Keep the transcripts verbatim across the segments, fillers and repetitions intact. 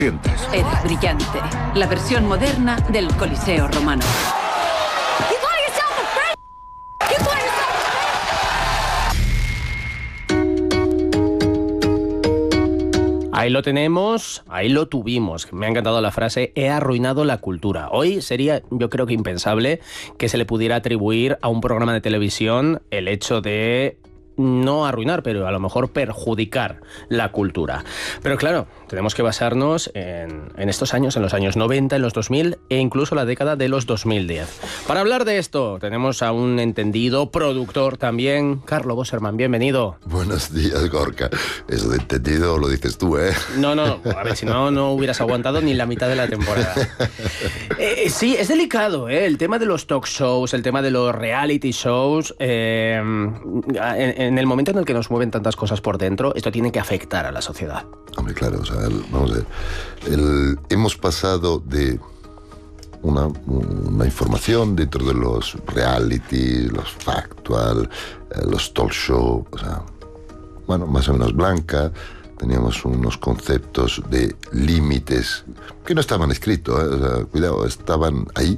Era brillante, la versión moderna del Coliseo romano. Ahí lo tenemos, ahí lo tuvimos. Me ha encantado la frase, he arruinado la cultura. Hoy sería, yo creo que impensable que se le pudiera atribuir a un programa de televisión el hecho de no arruinar, pero a lo mejor perjudicar la cultura. Pero claro, tenemos que basarnos en, en estos años, en los años noventa, en los dos mil e incluso la década de los dos mil diez. Para hablar de esto, tenemos a un entendido productor también, Carlo Bosserman, bienvenido. Buenos días, Gorka. Eso de entendido lo dices tú, ¿eh? No, no, a ver, si no, no hubieras aguantado ni la mitad de la temporada. Eh, sí, es delicado, ¿eh? El tema de los talk shows, el tema de los reality shows, eh, en, en el momento en el que nos mueven tantas cosas por dentro, esto tiene que afectar a la sociedad. Hombre, claro, o sea, el, vamos a ver, el, hemos pasado de una, una información dentro de los reality, los factual, eh, los talk show, o sea, bueno, más o menos blanca. Teníamos unos conceptos de límites que no estaban escritos, ¿eh? O sea, cuidado, estaban ahí,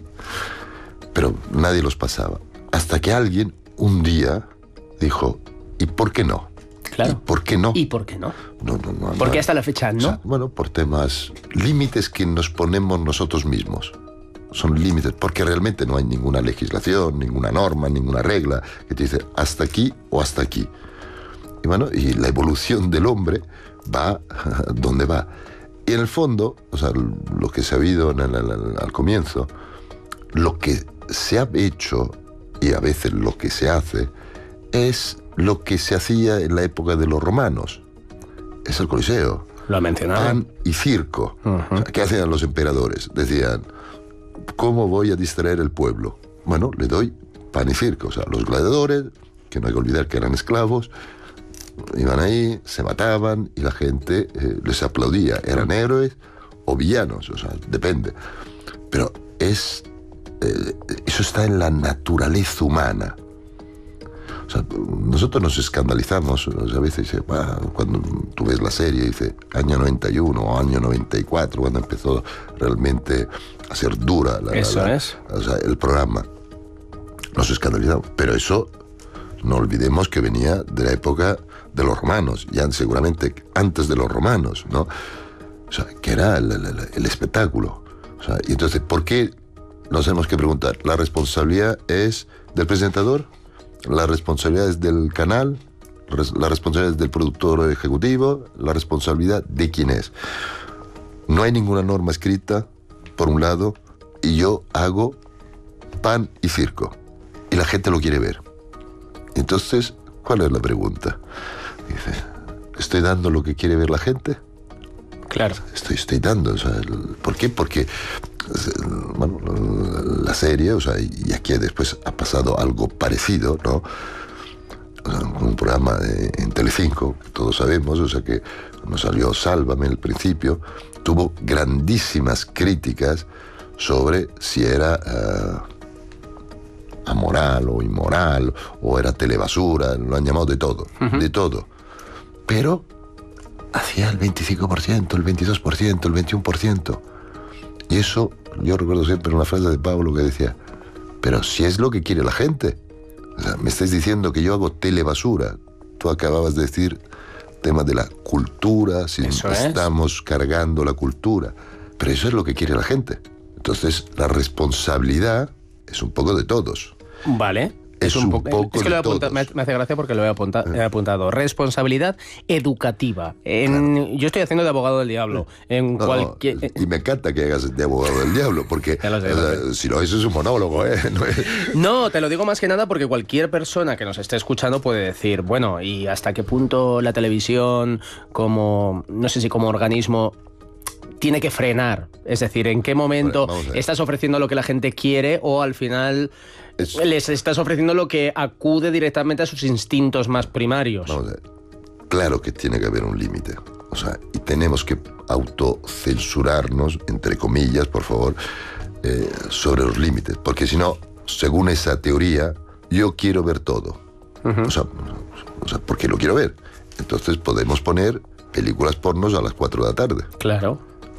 pero nadie los pasaba. Hasta que alguien un día dijo, ¿y por qué no? Claro. ¿Y por qué no? ¿Y por qué no? No, no, no. ¿Por qué no. hasta la fecha no? O sea, bueno, por temas, límites que nos ponemos nosotros mismos. Son límites, porque realmente no hay ninguna legislación, ninguna norma, ninguna regla que te dice hasta aquí o hasta aquí. Y bueno, y la evolución del hombre va donde va. Y en el fondo, o sea, lo que se ha habido en el, el, al comienzo, lo que se ha hecho, y a veces lo que se hace, es lo que se hacía en la época de los romanos. Es el Coliseo. Lo ha mencionado. Pan y circo. Uh-huh. O sea, ¿qué hacían los emperadores? Decían, ¿cómo voy a distraer el pueblo? Bueno, le doy pan y circo. O sea, los gladiadores, que no hay que olvidar que eran esclavos, iban ahí, se mataban y la gente eh, les aplaudía. Eran héroes o villanos, o sea, depende. Pero es eh, eso está en la naturaleza humana. O sea, nosotros nos escandalizamos, o sea, a veces dice, ah, cuando tú ves la serie, dice año noventa y uno o año noventa y cuatro, cuando empezó realmente a ser dura la, eso la, la, es. O sea, el programa. Nos escandalizamos, pero eso no olvidemos que venía de la época de los romanos, ya seguramente antes de los romanos, ¿no? O sea, que era el, el, el espectáculo. O sea, y entonces, ¿por qué nos tenemos que preguntar? ¿La responsabilidad es del presentador? ¿La responsabilidad es del canal? ¿La responsabilidad es del productor ejecutivo? ¿La responsabilidad de quién es? No hay ninguna norma escrita, por un lado, y yo hago pan y circo. Y la gente lo quiere ver. Entonces, ¿cuál es la pregunta? Dice, ¿estoy dando lo que quiere ver la gente? Claro. Estoy, estoy dando. O sea, ¿por qué? Porque bueno, la serie, o sea, y aquí después ha pasado algo parecido, ¿no? O sea, un programa de, en Telecinco, que todos sabemos, o sea, que cuando salió Sálvame al principio, tuvo grandísimas críticas sobre si era uh, amoral o inmoral, o era telebasura, lo han llamado de todo, uh-huh. de todo. Pero hacía el veinticinco por ciento, el veintidós por ciento, el veintiuno por ciento. Y eso, yo recuerdo siempre una frase de Pablo que decía, pero si es lo que quiere la gente. O sea, me estáis diciendo que yo hago telebasura. Tú acababas de decir tema de la cultura, si estamos cargando la cultura. Pero eso es lo que quiere la gente. Entonces, la responsabilidad es un poco de todos. Vale. Es, es un, un poco es que de lo he todos. apuntado, me, me hace gracia porque lo he apuntado. He apuntado. Responsabilidad educativa. En, claro. Yo estoy haciendo de abogado del diablo. En no, cualquier... no, y me encanta que hagas de abogado del diablo, porque sé, o sea, si no, eso es un monólogo, ¿eh? No, es... no, te lo digo más que nada porque cualquier persona que nos esté escuchando puede decir, bueno, ¿y hasta qué punto la televisión, como, no sé si como organismo, tiene que frenar? Es decir, ¿en qué momento bueno, estás ofreciendo lo que la gente quiere o al final es... les estás ofreciendo lo que acude directamente a sus instintos más primarios? Vamos a ver. Claro que tiene que haber un límite. O sea, y tenemos que autocensurarnos, entre comillas, por favor, eh, sobre los límites. Porque si no, según esa teoría, yo quiero ver todo. Uh-huh. O sea, o sea, porque lo quiero ver. Entonces podemos poner películas pornos a las cuatro de la tarde. Claro.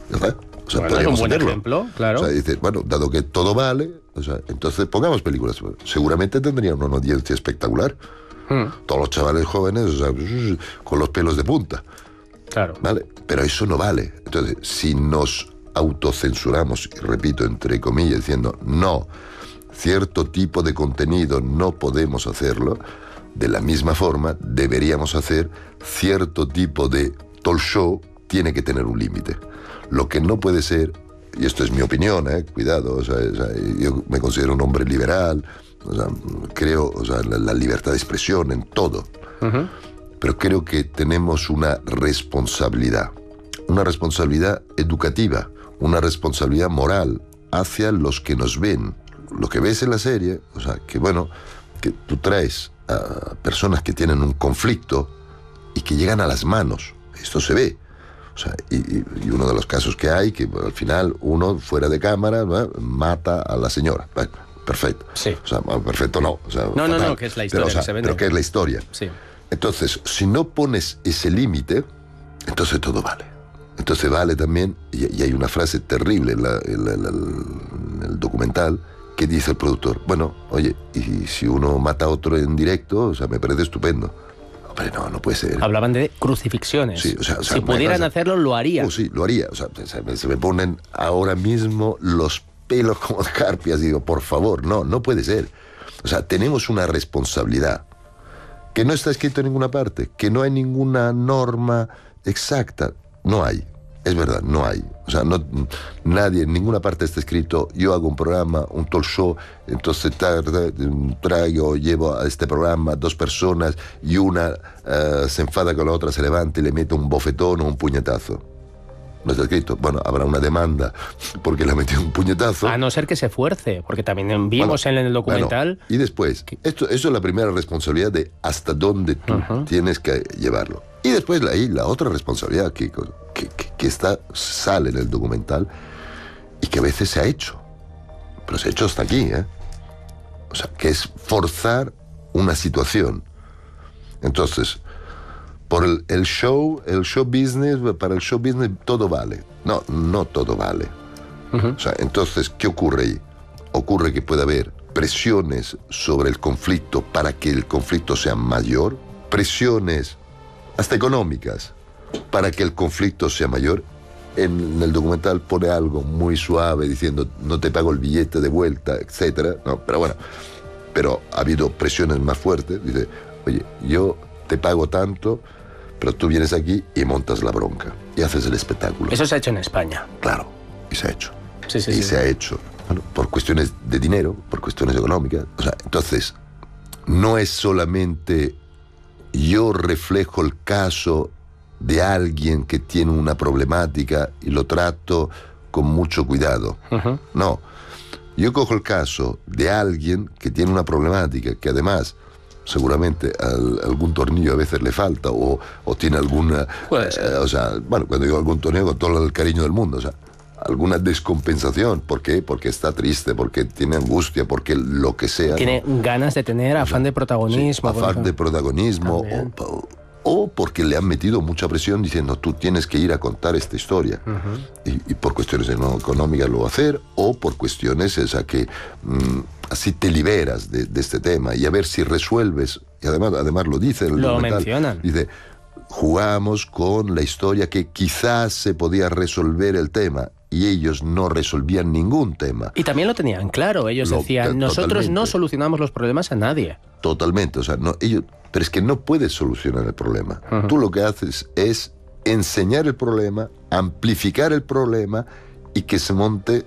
Ya está. O sea, bueno, es un buen hacerlo. ejemplo, claro. O sea, dice, bueno, dado que todo vale, o sea, entonces pongamos películas. Seguramente tendrían una audiencia espectacular. Hmm. Todos los chavales jóvenes, o sea, con los pelos de punta. Claro. ¿Vale? Pero eso no vale. Entonces, si nos autocensuramos, y repito, entre comillas, diciendo, no, cierto tipo de contenido no podemos hacerlo, de la misma forma deberíamos hacer cierto tipo de talk show, tiene que tener un límite. Lo que no puede ser, y esto es mi opinión, eh, cuidado, o sea, o sea, yo me considero un hombre liberal, o sea, creo, o sea, la, la libertad de expresión en todo, uh-huh. pero creo que tenemos una responsabilidad, una responsabilidad educativa, una responsabilidad moral hacia los que nos ven. Lo que ves en la serie, o sea, que bueno, que tú traes a personas que tienen un conflicto y que llegan a las manos, esto se ve. O sea, y, y uno de los casos que hay, que al final uno fuera de cámara, ¿no?, mata a la señora. Bueno, perfecto. Sí. O sea, perfecto no. O sea, no, fatal. no, no, que es la historia pero, o sea, que se vende. pero que es la historia. Sí. Entonces, si no pones ese límite, entonces todo vale. Entonces vale también, y, y hay una frase terrible en, la, en, la, en, la, en el documental, que dice el productor, bueno, oye, y si uno mata a otro en directo, o sea, me parece estupendo. Hombre, no, no puede ser. Hablaban de crucifixiones. Sí, o sea, o sea, si pudieran pasa, hacerlo, lo harían. Oh, sí, lo haría. O sea, se me, se me ponen ahora mismo los pelos como escarpias y digo, por favor, no, no puede ser. O sea, tenemos una responsabilidad que no está escrito en ninguna parte, que no hay ninguna norma exacta. No hay. Es verdad, no hay. O sea, no, nadie, en ninguna parte está escrito, yo hago un programa, un talk show, entonces tarde, traigo, llevo a este programa dos personas y una uh, se enfada con la otra, se levanta y le mete un bofetón o un puñetazo. ¿No está escrito? Bueno, habrá una demanda porque le ha metido un puñetazo. A no ser que se fuerce, porque también vimos bueno, en el documental... Bueno, y después, esto, eso es la primera responsabilidad de hasta dónde tú uh-huh. tienes que llevarlo. Y después ahí la otra responsabilidad que, que, que está, sale en el documental y que a veces se ha hecho, pero se ha hecho hasta aquí, ¿eh? O sea, que es forzar una situación. Entonces, por el, el show, el show business, para el show business todo vale. No, no todo vale. Uh-huh. O sea, entonces, ¿qué ocurre ahí? Ocurre que puede haber presiones sobre el conflicto para que el conflicto sea mayor, presiones hasta económicas, para que el conflicto sea mayor. En el documental pone algo muy suave diciendo no te pago el billete de vuelta, etcétera. No, pero bueno, pero ha habido presiones más fuertes. Dice, oye, yo te pago tanto, pero tú vienes aquí y montas la bronca y haces el espectáculo. Eso se ha hecho en España. Claro, y se ha hecho. Sí, sí, y sí. se ha hecho, bueno, por cuestiones de dinero, por cuestiones económicas. O sea, entonces, no es solamente yo reflejo el caso de alguien que tiene una problemática y lo trato con mucho cuidado. Uh-huh. No, yo cojo el caso de alguien que tiene una problemática, que además seguramente al, algún tornillo a veces le falta o, o tiene alguna... Eh, o sea, bueno, cuando digo algún tornillo, con todo el cariño del mundo, o sea, alguna descompensación. ¿Por qué? Porque está triste, porque tiene angustia, porque lo que sea. Tiene ¿no? ganas de tener afán o sea, de protagonismo. Sí, afán de protagonismo o, o porque le han metido mucha presión diciendo tú tienes que ir a contar esta historia. Uh-huh. y, y por cuestiones no económicas lo va a hacer o por cuestiones esa que mmm, así te liberas de, de este tema y a ver si resuelves. Y además, además lo dice en el lo documental. mencionan. Dice, jugamos con la historia que quizás se podía resolver el tema. Y ellos no resolvían ningún tema. Y también lo tenían claro. Ellos lo, decían, nosotros totalmente. No solucionamos los problemas a nadie. Totalmente. O sea, no, ellos, pero es que no puedes solucionar el problema. Uh-huh. Tú lo que haces es enseñar el problema, amplificar el problema y que se monte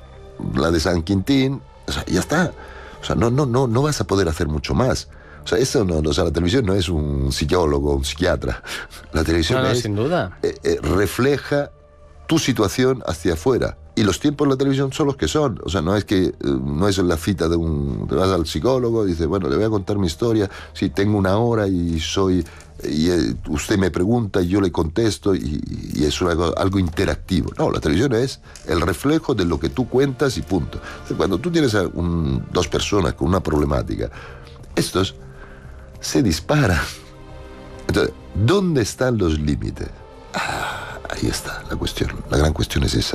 la de San Quintín. O sea, ya está. O sea, no, no, no, no vas a poder hacer mucho más. O sea, eso no, o sea, la televisión no es un psicólogo, un psiquiatra. La televisión no, no, es, sin duda. Eh, eh, refleja tu situación hacia afuera. Y los tiempos de la televisión son los que son. O sea, no es que no es la cita de un... Te vas al psicólogo y dices, bueno, le voy a contar mi historia. Sí, tengo una hora y soy... Y usted me pregunta y yo le contesto y, y es una, algo interactivo. No, la televisión es el reflejo de lo que tú cuentas y punto. Entonces, cuando tú tienes a un, dos personas con una problemática, estos se disparan. Entonces, ¿dónde están los límites? Ah, Ahí está la cuestión. La gran cuestión es esa.